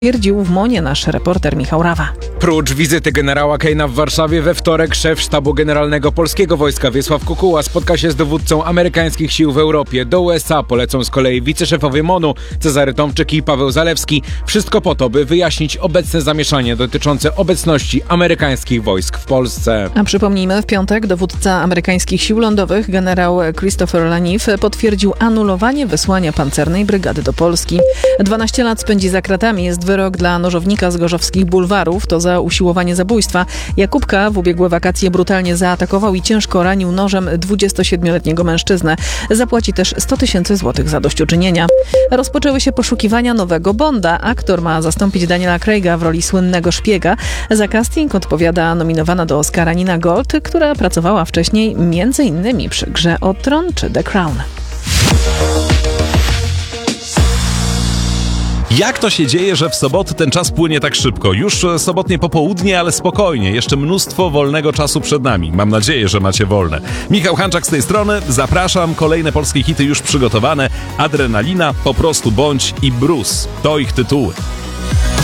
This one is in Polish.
Twierdził w Monie nasz reporter Michał Rawa. Prócz wizyty generała Keina w Warszawie we wtorek szef Sztabu Generalnego Polskiego Wojska Wiesław Kukuła spotka się z dowódcą amerykańskich sił w Europie. Do USA polecą z kolei wiceszefowie MON-u Cezary Tomczyk i Paweł Zalewski. Wszystko po to, by wyjaśnić obecne zamieszanie dotyczące obecności amerykańskich wojsk w Polsce. A przypomnijmy, w piątek dowódca amerykańskich sił lądowych generał Christopher Laniff potwierdził anulowanie wysłania pancernej brygady do Polski. 12 lat spędzi za kratami. Jest wyrok dla nożownika z gorzowskich bulwarów. To za usiłowanie zabójstwa. Jakubka w ubiegłe wakacje brutalnie zaatakował i ciężko ranił nożem 27-letniego mężczyznę. Zapłaci też 100 000 złotych zadośćuczynienia. Rozpoczęły się poszukiwania nowego Bonda. Aktor ma zastąpić Daniela Craiga w roli słynnego szpiega. Za casting odpowiada nominowana do Oscara Nina Gold, która pracowała wcześniej m.in. przy Grze o Tron czy The Crown. Jak to się dzieje, że w soboty ten czas płynie tak szybko? Już sobotnie popołudnie, ale spokojnie. Jeszcze mnóstwo wolnego czasu przed nami. Mam nadzieję, że macie wolne. Michał Hanczak z tej strony. Zapraszam. Kolejne polskie hity już przygotowane. Adrenalina, Po prostu bądź i Bruce. To ich tytuły.